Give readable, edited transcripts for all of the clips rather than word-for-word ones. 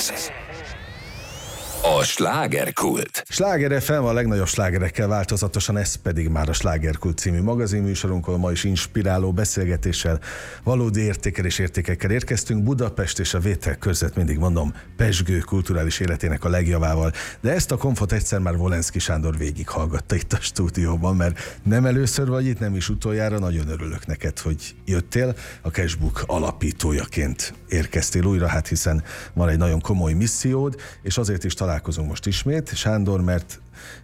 Ez a Slágerkult. Sláger FM a legnagyobb slágerekkel változatosan, ez pedig már a Slágerkult című magazinműsorunk, ahol ma is inspiráló beszélgetéssel, valódi értékekkel érkeztünk. Budapest és a vételkörzet, mindig mondom, pezsgő kulturális életének a legjavával. De ezt a konfot egyszer már Wolenszky Sándor végighallgatta itt a stúdióban, mert nem először vagy itt, nem is utoljára. Nagyon örülök neked, hogy jöttél. A Cashbook alapítójaként érkeztél újra, hát hiszen van egy nagyon komoly missziód, és azért is találkozunk most ismét, Sándor, mert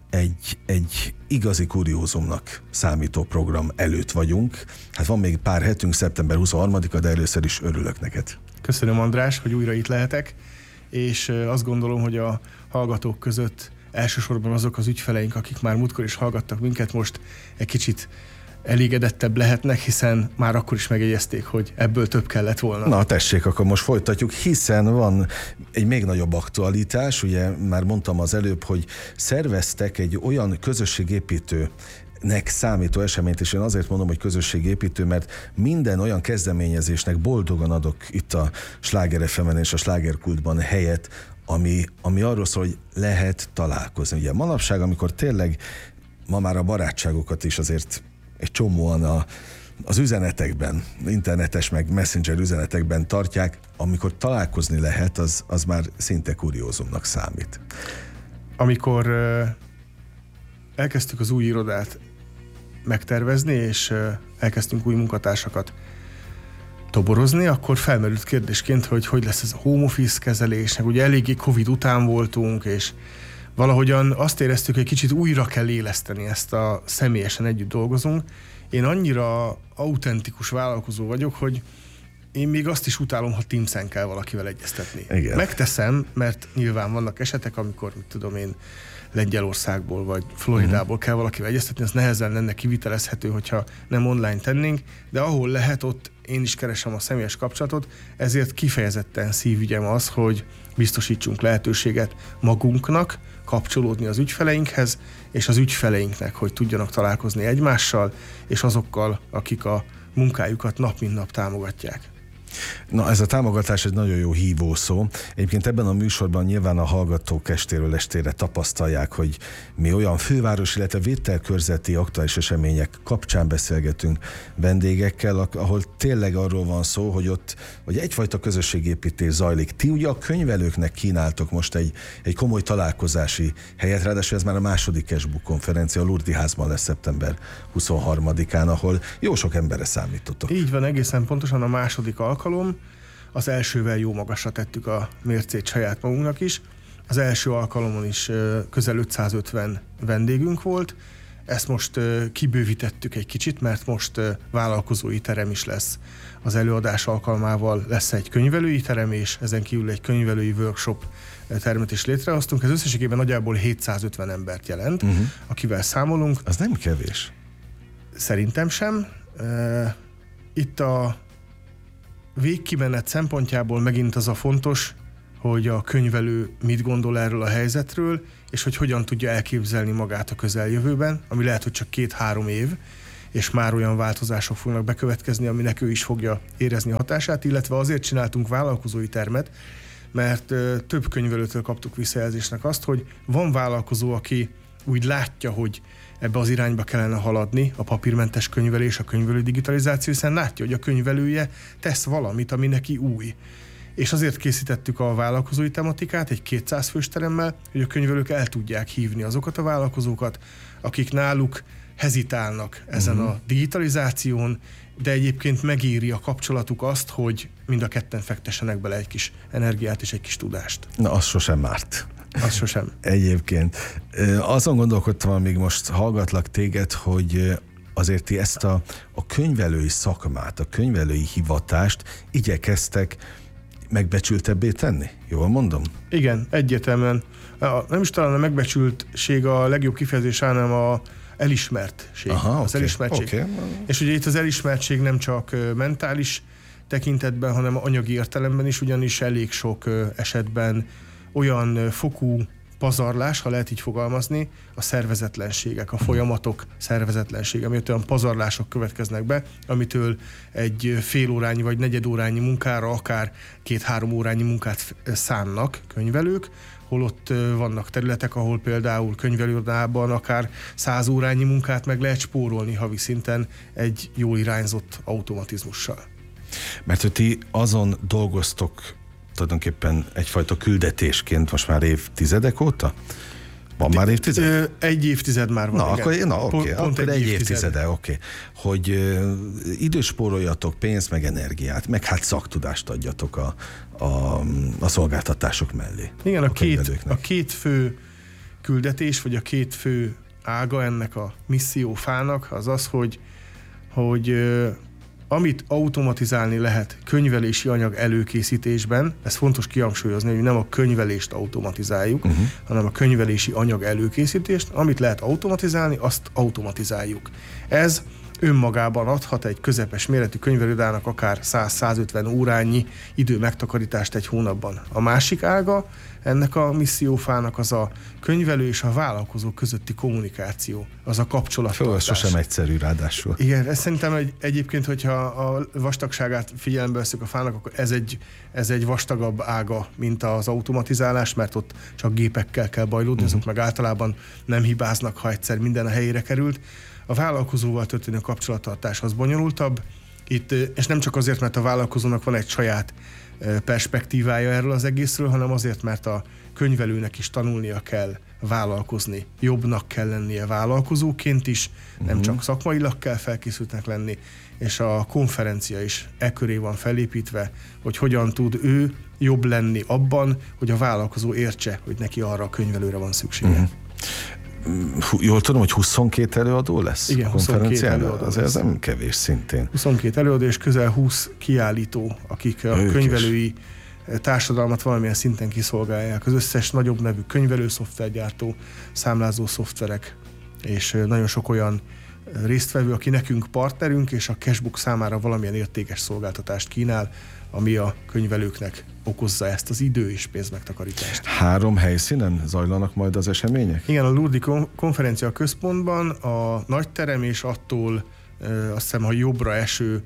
egy igazi kuriózumnak számító program előtt vagyunk. Hát van még pár hetünk, szeptember 23-a, de először is örülök neked. Köszönöm, András, hogy újra itt lehetek, és azt gondolom, hogy a hallgatók között elsősorban azok az ügyfeleink, akik már múltkor is hallgattak minket, most egy kicsit elégedettebb lehetnek, hiszen már akkor is megjegyezték, hogy ebből több kellett volna. Na tessék, akkor most folytatjuk, hiszen van egy még nagyobb aktualitás, ugye már mondtam az előbb, hogy szerveztek egy olyan közösségépítőnek számító eseményt, és én azért mondom, hogy közösségépítő, mert minden olyan kezdeményezésnek boldogan adok itt a Sláger FM-en és a Slágerkultban helyet, ami arról szól, hogy lehet találkozni. Ugye manapság, amikor tényleg ma már a barátságokat is azért egy csomóan az üzenetekben, internetes meg messenger üzenetekben tartják, amikor találkozni lehet, az már szinte kuriózumnak számít. Amikor elkezdtük az új irodát megtervezni, és elkezdtünk új munkatársakat toborozni, akkor felmerült kérdésként, hogy lesz ez a home office kezelés, ugye eléggé Covid után voltunk, és valahogyan azt éreztük, hogy kicsit újra kell éleszteni ezt a személyesen együtt dolgozunk. Én annyira autentikus vállalkozó vagyok, hogy én még azt is utálom, ha Teams-en kell valakivel egyeztetni. Igen. Megteszem, mert nyilván vannak esetek, amikor, Lengyelországból vagy Floridából kell valakivel egyeztetni, az nehezen lenne kivitelezhető, hogyha nem online tennénk, de ahol lehet, ott én is keresem a személyes kapcsolatot, ezért kifejezetten szívügyem az, hogy biztosítsunk lehetőséget magunknak, kapcsolódni az ügyfeleinkhez, és az ügyfeleinknek, hogy tudjanak találkozni egymással, és azokkal, akik a munkájukat nap mint nap támogatják. Na, ez a támogatás egy nagyon jó hívószó. Egyébként ebben a műsorban nyilván a hallgatók estéről estére tapasztalják, hogy mi olyan főváros, illetve vételkörzeti aktuális események kapcsán beszélgetünk vendégekkel, ahol tényleg arról van szó, hogy egyfajta közösségépítés zajlik. Ti ugye a könyvelőknek kínáltok most egy komoly találkozási helyet, ráadásul ez már a második Cashbook konferencia, a Lurdi házban lesz szeptember 23-án, ahol jó sok emberre számítotok. Így van, egészen pontosan a második alkalom. Az elsővel jó magasra tettük a mércét saját magunknak is. Az első alkalomon is közel 550 vendégünk volt. Ezt most kibővítettük egy kicsit, mert most vállalkozói terem is lesz. Az előadás alkalmával lesz egy könyvelői terem, és ezen kívül egy könyvelői workshop termet is létrehoztunk. Ez összességében nagyjából 750 embert jelent, akivel számolunk. Az nem kevés. Szerintem sem. Itt a végkimenet szempontjából megint az a fontos, hogy a könyvelő mit gondol erről a helyzetről, és hogy hogyan tudja elképzelni magát a közeljövőben, ami lehet, hogy csak 2-3 év, és már olyan változások fognak bekövetkezni, aminek ő is fogja érezni a hatását, illetve azért csináltunk vállalkozói termet, mert több könyvelőtől kaptuk visszajelzésnek azt, hogy van vállalkozó, aki úgy látja, hogy ebbe az irányba kellene haladni, a papírmentes könyvelés, a könyvelő digitalizáció, hiszen látja, hogy a könyvelője tesz valamit, ami neki új. És azért készítettük a vállalkozói tematikát egy 200 fős teremmel, hogy a könyvelők el tudják hívni azokat a vállalkozókat, akik náluk hezitálnak ezen a digitalizáción, de egyébként megéri a kapcsolatuk azt, hogy mind a ketten fektessenek bele egy kis energiát és egy kis tudást. Na, az sosem árt. Az sosem. Egyébként. Azon gondolkodtam, amíg most hallgatlak téged, hogy azért ti ezt a könyvelői szakmát, a könyvelői hivatást igyekeztek megbecsültebbé tenni? Jól mondom? Igen, egyértelműen. Nem is talán a megbecsültség a legjobb kifejezés, hanem a elismertség. Az elismertség. Okay. És ugye itt az elismertség nem csak mentális tekintetben, hanem anyagi értelemben is, ugyanis elég sok esetben olyan fokú pazarlás, ha lehet így fogalmazni, a szervezetlenségek, a folyamatok szervezetlensége, amit olyan pazarlások következnek be, amitől egy fél órányi vagy negyedórányi munkára akár 2-3 órányi munkát szánnak könyvelők, holott vannak területek, ahol például könyvelőirodában akár 100 órányi munkát meg lehet spórolni havi szinten egy jól irányzott automatizmussal. Mert hogy ti azon dolgoztok tulajdonképpen egyfajta küldetésként most már évtizedek óta? Van már évtized? Egy évtized már van, igen. Akkor egy évtizede, oké. Hogy időspóroljatok pénzt, meg energiát, meg hát szaktudást adjatok a szolgáltatások mellé. Igen, a két fő küldetés, vagy a két fő ága ennek a missziófának az az, hogy amit automatizálni lehet könyvelési anyag előkészítésben, ez fontos kihangsúlyozni, hogy nem a könyvelést automatizáljuk, hanem a könyvelési anyag előkészítést, amit lehet automatizálni, azt automatizáljuk. Ez önmagában adhat egy közepes méretű könyvelőirodának akár 100-150 órányi idő megtakarítást egy hónapban. A másik ága ennek a missziófának az a könyvelő és a vállalkozó közötti kommunikáció, az a kapcsolattartás. Sosem egyszerű ráadásul. Igen, ez szerintem egyébként, hogyha a vastagságát figyelembe veszük a fának, akkor ez egy vastagabb ága, mint az automatizálás, mert ott csak gépekkel kell bajlódni, azok meg általában nem hibáznak, ha egyszer minden a helyére került. A vállalkozóval történő kapcsolattartás az bonyolultabb, itt, és nem csak azért, mert a vállalkozónak van egy saját perspektívája erről az egészről, hanem azért, mert a könyvelőnek is tanulnia kell vállalkozni. Jobbnak kell lennie vállalkozóként is, nem csak szakmailag kell felkészültnek lenni, és a konferencia is köré van felépítve, hogy hogyan tud ő jobb lenni abban, hogy a vállalkozó értse, hogy neki arra a könyvelőre van szüksége. Jól tudom, hogy 22 előadó lesz? Igen, 22 előadó lesz. Ez nem kevés szintén. 22 előadó és közel 20 kiállító, akik a könyvelői társadalmat valamilyen szinten kiszolgálják. Az összes nagyobb nevű könyvelő szoftvergyártó, számlázó szoftverek, és nagyon sok olyan résztvevő, aki nekünk partnerünk, és a Cashbook számára valamilyen értékes szolgáltatást kínál, ami a könyvelőknek okozza ezt az idő és pénzmegtakarítást. 3 helyszínen zajlanak majd az események? Igen, a Lurdi konferencia központban, a nagyterem, és attól azt hiszem, ha jobbra eső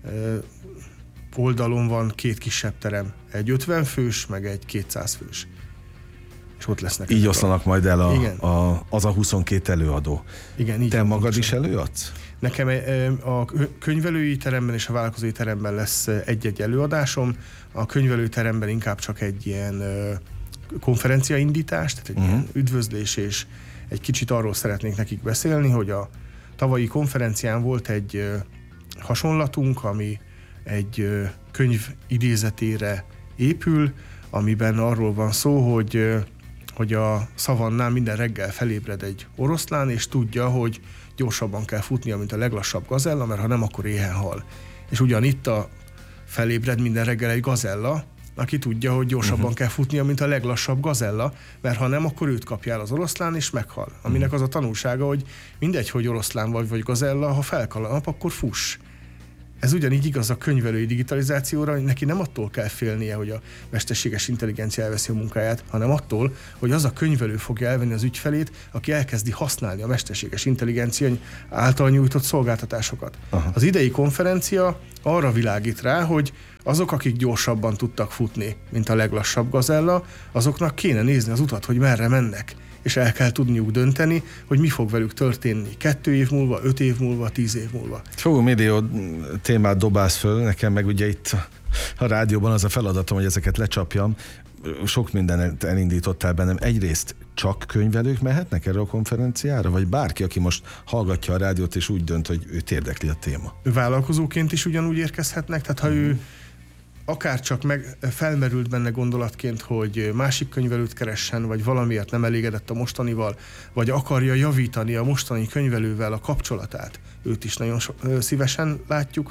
oldalon van 2 kisebb terem. Egy 50 fős, meg egy 200 fős. És ott lesznek. Így oszlanak majd el az a 22 előadó. Igen, így. Te magad is előadsz? Nekem a könyvelői teremben és a vállalkozói teremben lesz egy-egy előadásom. A könyvelői teremben inkább csak egy ilyen konferenciaindítás, tehát egy ilyen üdvözlés, és egy kicsit arról szeretnék nekik beszélni, hogy a tavalyi konferencián volt egy hasonlatunk, ami egy könyv idézetére épül, amiben arról van szó, hogy a szavannán minden reggel felébred egy oroszlán, és tudja, hogy gyorsabban kell futnia, mint a leglassabb gazella, mert ha nem, akkor éhen hal. És ugyanitt felébred minden reggel egy gazella, aki tudja, hogy gyorsabban kell futnia, mint a leglassabb gazella, mert ha nem, akkor őt kapja el az oroszlán, és meghal. Aminek az a tanulsága, hogy mindegy, hogy oroszlán vagy gazella, ha felkal a nap, akkor fuss. Ez ugyanígy igaz a könyvelői digitalizációra, hogy neki nem attól kell félnie, hogy a mesterséges intelligencia elveszi a munkáját, hanem attól, hogy az a könyvelő fogja elvenni az ügyfelét, aki elkezdi használni a mesterséges intelligencia által nyújtott szolgáltatásokat. Aha. Az idei konferencia arra világít rá, hogy azok, akik gyorsabban tudtak futni, mint a leglassabb gazella, azoknak kéne nézni az utat, hogy merre mennek. És el kell tudniuk dönteni, hogy mi fog velük történni 2 év múlva, 5 év múlva, 10 év múlva. Millió témát dobálsz föl, nekem meg ugye itt a rádióban az a feladatom, hogy ezeket lecsapjam. Sok mindent elindítottál bennem. Egyrészt csak könyvelők mehetnek erre a konferenciára, vagy bárki, aki most hallgatja a rádiót és úgy dönt, hogy őt érdekli a téma? Vállalkozóként is ugyanúgy érkezhetnek, tehát ha ő akár csak felmerült benne gondolatként, hogy másik könyvelőt keressen, vagy valamiért nem elégedett a mostanival, vagy akarja javítani a mostani könyvelővel a kapcsolatát. Őt is nagyon szívesen látjuk,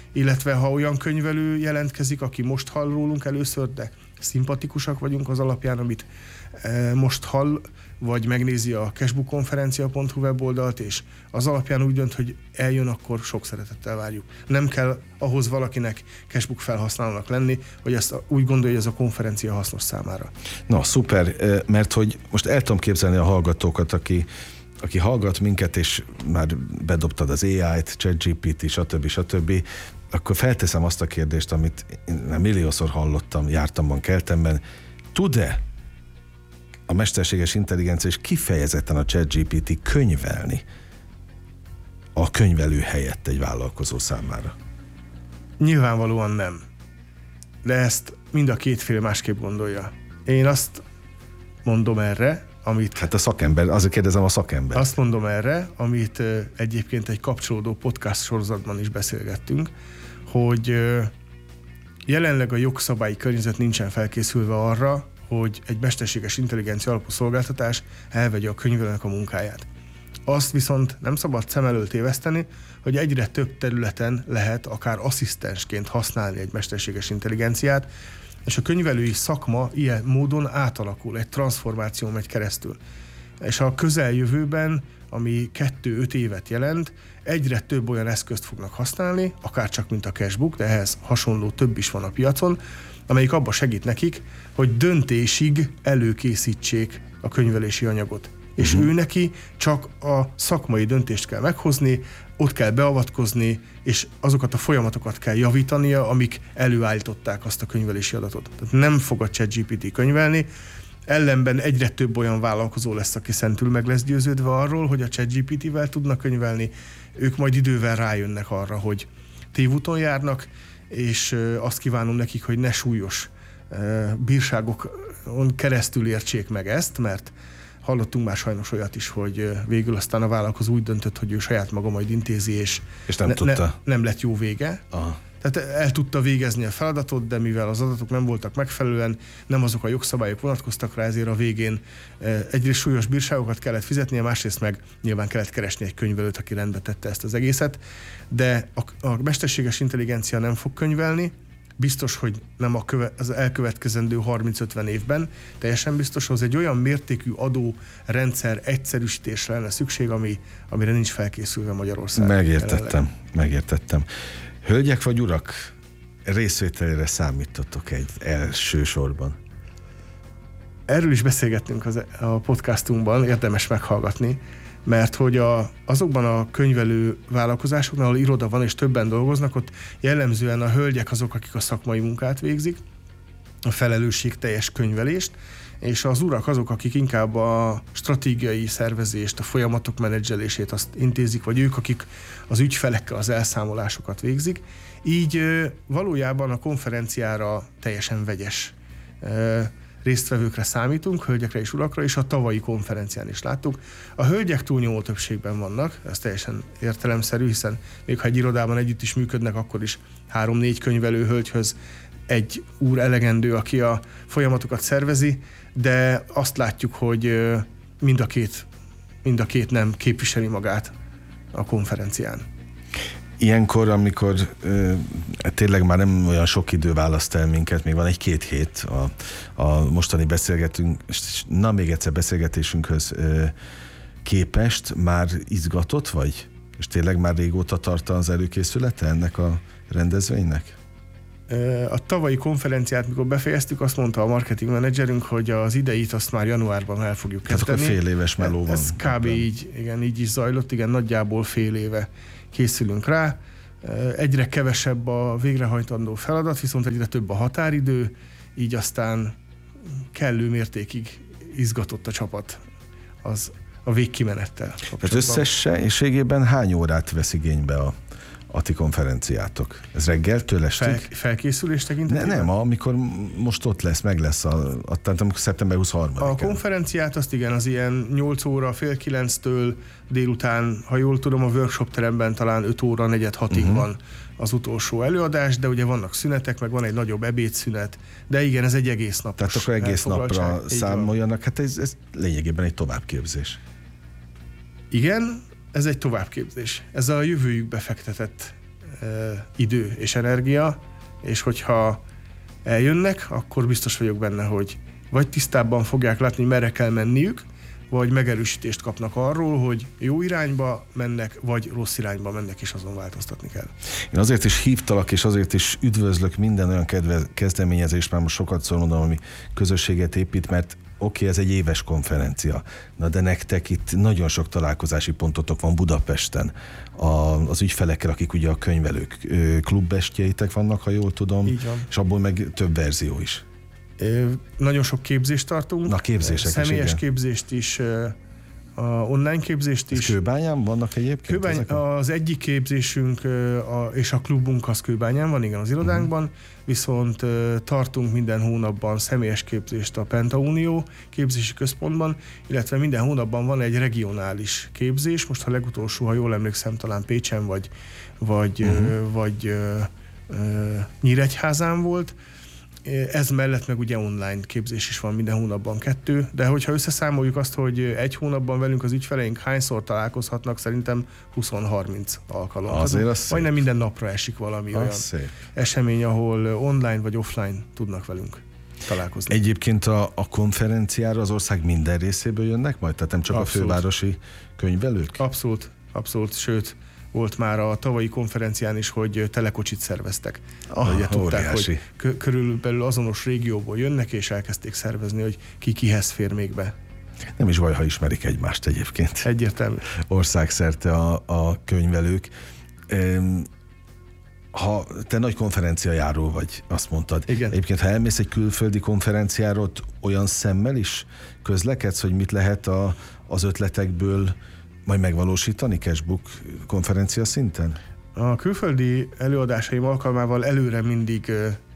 illetve ha olyan könyvelő jelentkezik, aki most hall rólunk először, de szimpatikusak vagyunk az alapján, amit most hall, vagy megnézi a cashbookkonferencia.hu weboldalt, és az alapján úgy dönt, hogy eljön, akkor sok szeretettel várjuk. Nem kell ahhoz valakinek cashbook felhasználónak lenni, hogy ezt úgy gondolja, hogy ez a konferencia hasznos számára. Na, szuper, mert hogy most el tudom képzelni a hallgatókat, aki hallgat minket, és már bedobtad az AI-t, ChatGPT, stb., akkor felteszem azt a kérdést, amit én milliószor hallottam, jártamban, keltemben. Tud-e a mesterséges intelligencia és kifejezetten a ChatGPT könyvelni a könyvelő helyett egy vállalkozó számára? Nyilvánvalóan nem. De ezt mind a két fél másképp gondolja. Én azt mondom erre, amit... Hát a szakember, azért kérdezem a szakember. Azt mondom erre, amit egyébként egy kapcsolódó podcast sorozatban is beszélgettünk, hogy jelenleg a jogszabályi környezet nincsen felkészülve arra, hogy egy mesterséges intelligencia alapú szolgáltatás elvegye a könyvelőnek a munkáját. Azt viszont nem szabad szem előtt téveszteni, hogy egyre több területen lehet akár asszisztensként használni egy mesterséges intelligenciát, és a könyvelői szakma ilyen módon átalakul, egy transformáció megy keresztül. És a közeljövőben, ami 2-5 évet jelent, egyre több olyan eszközt fognak használni, akár csak mint a cashbook, de ehhez hasonló több is van a piacon, amelyik abba segít nekik, hogy döntésig előkészítsék a könyvelési anyagot. És ő neki csak a szakmai döntést kell meghozni, ott kell beavatkozni, és azokat a folyamatokat kell javítania, amik előállították azt a könyvelési adatot. Tehát nem fog a ChatGPT könyvelni, ellenben egyre több olyan vállalkozó lesz, aki szentül meg lesz győződve arról, hogy a ChatGPT-vel tudnak könyvelni, ők majd idővel rájönnek arra, hogy tévúton járnak, és azt kívánom nekik, hogy ne súlyos bírságokon keresztül értsék meg ezt, mert hallottunk már sajnos olyat is, hogy végül aztán a vállalkozó úgy döntött, hogy ő saját maga majd intézi, és nem tudta. Nem lett jó vége. Aha. Tehát el tudta végezni a feladatot, de mivel az adatok nem voltak megfelelően, nem azok a jogszabályok vonatkoztak rá, ezért a végén egyrészt súlyos bírságokat kellett fizetnie, másrészt meg nyilván kellett keresni egy könyvelőt, aki rendbe tette ezt az egészet. De a mesterséges intelligencia nem fog könyvelni, biztos, hogy nem az elkövetkezendő 30-50 évben, teljesen biztos, hogy az egy olyan mértékű adórendszer egyszerűsítésre lenne szükség, amire nincs felkészülve Magyarország. Megértettem. Hölgyek vagy urak, részvételére számítotok egy elsősorban? Erről is beszélgettünk a podcastunkban, érdemes meghallgatni, mert hogy azokban a könyvelő vállalkozásoknál, ahol iroda van és többen dolgoznak, ott jellemzően a hölgyek azok, akik a szakmai munkát végzik, a felelősségteljes könyvelést, és az urak azok, akik inkább a stratégiai szervezést, a folyamatok menedzselését azt intézik, vagy ők, akik az ügyfelekkel az elszámolásokat végzik. Így valójában a konferenciára teljesen vegyes résztvevőkre számítunk, hölgyekre és urakra, és a tavalyi konferencián is láttuk. A hölgyek túlnyomó többségben vannak, ez teljesen értelemszerű, hiszen még ha egy irodában együtt is működnek, akkor is 3-4 könyvelő hölgyhöz egy úr elegendő, aki a folyamatokat szervezi, de azt látjuk, hogy mind a két nem képviseli magát a konferencián. Ilyenkor, amikor tényleg már nem olyan sok idő választ el minket, még van 1-2 hét a mostani még egyszer beszélgetésünkhöz képest, már izgatott vagy? És tényleg már régóta tart az előkészülete ennek a rendezvénynek? A tavalyi konferenciát, mikor befejeztük, azt mondta a marketing menedzserünk, hogy az ideit azt már januárban el fogjuk kezdeni. Tehát akkor fél éves meló van. Ez kb. Így is zajlott, nagyjából fél éve készülünk rá. Egyre kevesebb a végrehajtandó feladat, viszont egyre több a határidő, így aztán kellő mértékig izgatott a csapat a végkimenettel. Tehát összességében hány órát vesz igénybe a ti konferenciátok? Ez reggeltől estig? Felkészülés tekintetében? Nem, amikor most ott lesz, meg lesz, tehát amikor szeptember 23-án. A konferenciát azt igen, az ilyen 8 óra, fél 9-től délután, ha jól tudom, a workshop teremben talán 5 óra, 4-6-ig van az utolsó előadás, de ugye vannak szünetek, meg van egy nagyobb ebédszünet, de igen, ez egy egész napos. Tehát akkor egész napra számoljanak, hát ez lényegében egy továbbképzés. Igen, ez egy továbbképzés. Ez a jövőjükbe fektetett idő és energia, és hogyha eljönnek, akkor biztos vagyok benne, hogy vagy tisztábban fogják látni, merre kell menniük, vagy megerősítést kapnak arról, hogy jó irányba mennek, vagy rossz irányba mennek, és azon változtatni kell. Én azért is hívtalak, és azért is üdvözlök minden olyan kezdeményezést, már most sokat mondom, ami közösséget épít, mert oké, ez egy éves konferencia, de nektek itt nagyon sok találkozási pontotok van Budapesten. Az ügyfelekkel, akik ugye a könyvelők, klubbestjeitek vannak, ha jól tudom, és abból meg több verzió is. Nagyon sok képzést tartunk. Na, képzések személyes is, képzést is, online képzést is. Ez Kőbányán vannak egyébként? Az egyik képzésünk és a klubunk az Kőbányán van, igen, az irodánkban, viszont tartunk minden hónapban személyes képzést a Penta Unió képzési központban, illetve minden hónapban van egy regionális képzés, most a legutolsó, ha jól emlékszem, talán Pécsen vagy Nyíregyházán volt. Ez mellett meg ugye online képzés is van minden hónapban 2, de hogyha összeszámoljuk azt, hogy egy hónapban velünk az ügyfeleink hányszor találkozhatnak, szerintem 20-30 alkalom. Azért majdnem minden napra esik valami olyan esemény, ahol online vagy offline tudnak velünk találkozni. Egyébként a konferenciára az ország minden részéből jönnek majd? Tehát nem csak abszolút. A fővárosi könyvelők? Abszolút, sőt, volt már a tavalyi konferencián is, hogy telekocsit szerveztek. Ugye tudták, hogy körülbelül azonos régióból jönnek, és elkezdték szervezni, hogy ki kihez fér még be. Nem is baj, ha ismerik egymást egyébként. Egyértelmű. Országszerte a könyvelők. Ha te nagy konferenciajáró vagy, azt mondtad. Igen. Egyébként, ha elmész egy külföldi konferenciára, ott olyan szemmel is közlekedsz, hogy mit lehet az ötletekből majd megvalósítani Cashbook konferencia szinten? A külföldi előadásaim alkalmával előre mindig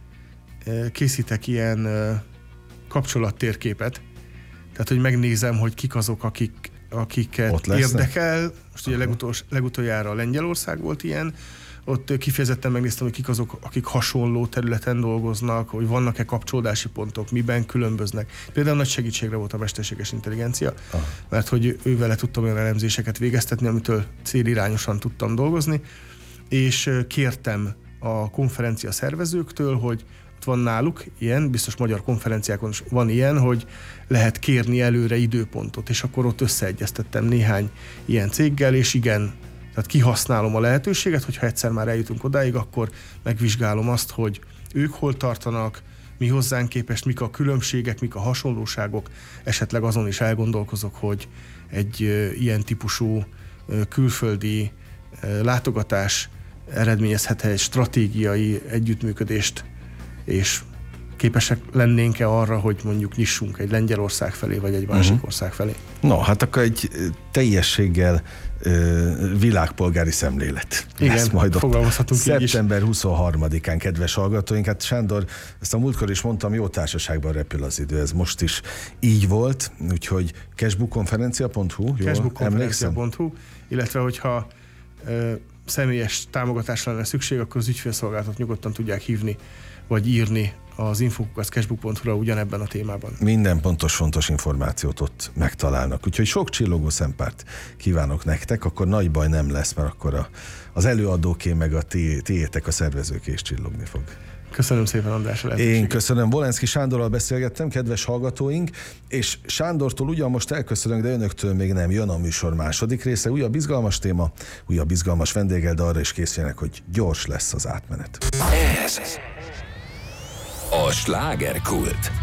készítek ilyen kapcsolattérképet. Tehát, hogy megnézem, hogy kik azok, akiket érdekel. Most ugye legutoljára Lengyelország volt ilyen. Ott kifejezetten megnéztem, hogy kik azok, akik hasonló területen dolgoznak, hogy vannak-e kapcsolódási pontok, miben különböznek. Például nagy segítségre volt a mesterséges intelligencia, mert hogy ővele tudtam olyan elemzéseket végeztetni, amitől célirányosan tudtam dolgozni, és kértem a konferencia szervezőktől, hogy ott van náluk ilyen, biztos magyar konferenciákon is van ilyen, hogy lehet kérni előre időpontot, és akkor ott összeegyeztettem néhány ilyen céggel, és igen, tehát kihasználom a lehetőséget, hogyha egyszer már eljutunk odáig, akkor megvizsgálom azt, hogy ők hol tartanak, mi hozzánk képest, mik a különbségek, mik a hasonlóságok, esetleg azon is elgondolkozok, hogy egy ilyen típusú külföldi látogatás eredményezhet egy stratégiai együttműködést, és képesek lennénk-e arra, hogy mondjuk nyissunk egy Lengyelország felé, vagy egy másik ország felé. No, hát akkor egy teljességgel világpolgári szemlélet. Igen, majd fogalmazhatunk így is. Szeptember 23-án, kedves hallgatóink. Hát Sándor, ezt a múltkor is mondtam, jó társaságban repül az idő, ez most is így volt, úgyhogy cashbookkonferencia.hu, jól emlékszem? Illetve hogyha személyes támogatásra lenne szükség, akkor az ügyfélszolgálatot nyugodtan tudják hívni, vagy írni az infokukat cashbook.hu-ra ugyanebben a témában. Minden fontos információt ott megtalálnak. Úgyhogy sok csillogó szempárt kívánok nektek, akkor nagy baj nem lesz, mert akkor az előadóké meg a tiétek, a szervezőké is csillogni fog. Köszönöm szépen, András, a lehetőséget. Én köszönöm. Volenszky Sándorral beszélgettem, kedves hallgatóink, és Sándortól ugyan most elköszönök, de önöktől még nem. Jön a műsor második része, újabb izgalmas téma, újabb izgalmas vendéggel, de arra is készüljenek, hogy gyors lesz az átmenet. Ez a slágerkult.